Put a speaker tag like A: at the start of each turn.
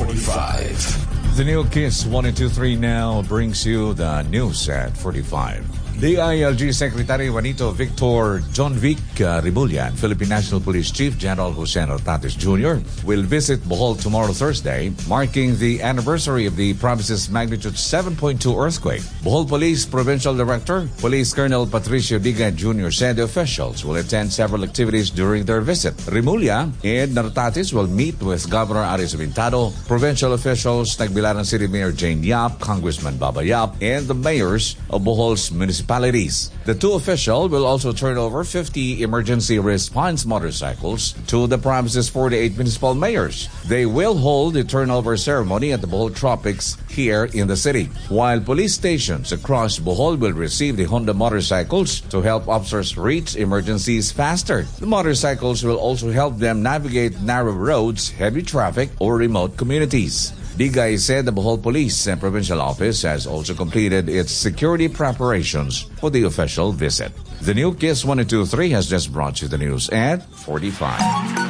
A: 45.
B: The new KISS 123 now brings you the news at 45. DILG Secretary Juanito Victor John Vic Rimulya and Philippine National Police Chief General Jose Nartates Jr. will visit Bohol tomorrow Thursday, marking the anniversary of the province's magnitude 7.2 earthquake. Bohol Police Provincial Director, Police Colonel Patricio Diga Jr. said the officials will attend several activities during their visit. Rimulya and Nartates will meet with Governor Aris Pintado, provincial officials, Tagbilaran City Mayor Jane Yap, Congressman Baba Yap, and the mayors of Bohol's municipalities. The two officials will also turn over 50 emergency response motorcycles to the province's 48 municipal mayors. They will hold the turnover ceremony at the Bohol Tropics here in the city, while police stations across Bohol will receive the Honda motorcycles to help officers reach emergencies faster. The motorcycles will also help them navigate narrow roads, heavy traffic, or remote communities. Digay said the Bohol Police and Provincial Office has also completed its security preparations for the official visit. The new KISS 123 has just brought you the news at 45.